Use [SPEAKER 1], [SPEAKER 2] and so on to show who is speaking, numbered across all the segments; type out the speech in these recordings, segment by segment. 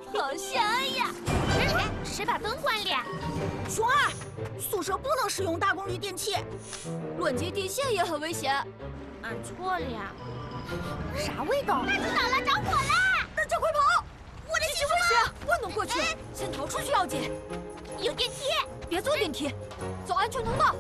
[SPEAKER 1] 好香呀！谁把灯关了？
[SPEAKER 2] 熊二，宿舍不能使用大功率电器，
[SPEAKER 1] 乱接电线也很危险。
[SPEAKER 3] 俺错了呀。
[SPEAKER 2] 啥味道？
[SPEAKER 1] 大知道了，着火了！
[SPEAKER 2] 大家快跑！
[SPEAKER 1] 我的
[SPEAKER 2] 危险，不能过去，先逃出去要紧。
[SPEAKER 1] 有电梯，
[SPEAKER 2] 别坐电梯，走安全通道。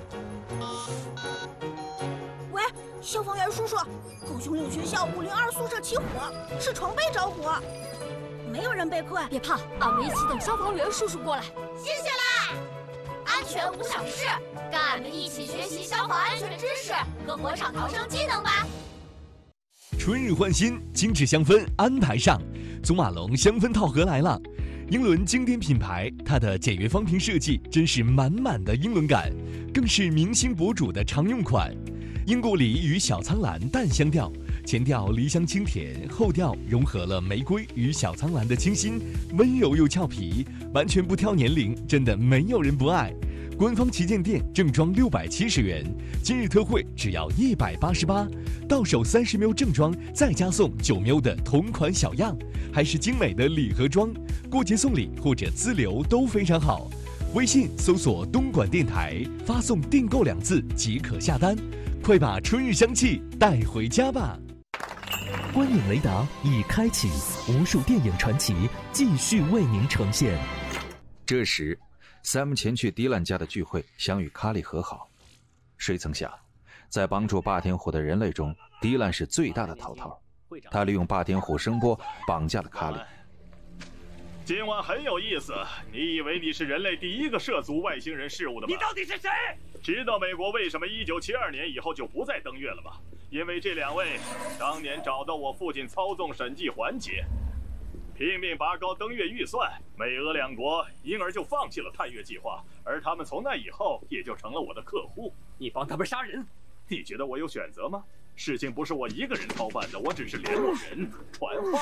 [SPEAKER 2] 喂，消防员叔叔，高雄岭学校502宿舍起火，是床被着火，没有人被困。
[SPEAKER 1] 别怕，俺们一起等消防员叔叔过来。
[SPEAKER 3] 谢谢啦！安全无小事，跟俺们一起学习消防安全知识和火场逃生技能吧。
[SPEAKER 4] 春日换新，精致香氛安排上，祖马龙香氛套盒来了。英伦经典品牌，它的简约方瓶设计真是满满的英伦感，更是明星博主的常用款。英国梨与小苍兰淡香调，前调梨香清甜，后调融合了玫瑰与小苍兰的清新，温柔又俏皮，完全不挑年龄，真的没有人不爱。官方旗舰店正装670元，今日特惠只要188，到手30ml正装，再加送9ml的同款小样，还是精美的礼盒装，过节送礼或者自留都非常好。微信搜索东莞电台，发送订购2字即可下单，快把春日香气带回家吧。
[SPEAKER 5] 观影雷达已开启，无数电影传奇继续为您呈现。
[SPEAKER 6] 这时Sam 前去迪兰家的聚会，想与卡莉和好。谁曾想，在帮助霸天虎的人类中，迪兰是最大的头头。他利用霸天虎声波绑架了卡莉。
[SPEAKER 7] 今晚很有意思，你以为你是人类第一个涉足外星人事物的吗？
[SPEAKER 8] 你到底是谁？
[SPEAKER 7] 知道美国为什么1972年以后就不再登月了吗？因为这2位当年找到我父亲操纵审计环节，拼命拔高登月预算，美俄2国因而就放弃了探月计划，而他们从那以后也就成了我的客户。
[SPEAKER 8] 你帮他们杀人？
[SPEAKER 7] 你觉得我有选择吗？事情不是我一个人操办的，我只是联络人、传话。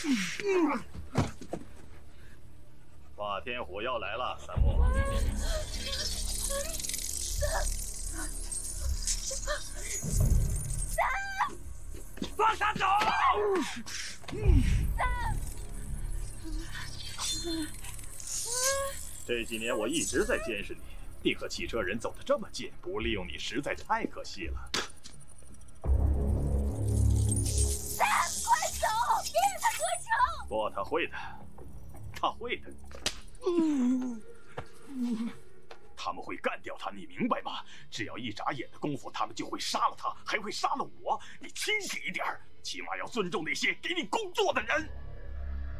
[SPEAKER 7] 霸天虎要来了，三木。
[SPEAKER 8] 放他走！
[SPEAKER 7] 这几年我一直在监视你，你和汽车人走得这么近，不利用你实在太可惜了。
[SPEAKER 1] 快走，别让他得逞！
[SPEAKER 7] 不，他会的，他会的。他们会干掉他，你明白吗？只要一眨眼的功夫，他们就会杀了他，还会杀了我。你清醒一点，起码要尊重那些给你工作的人。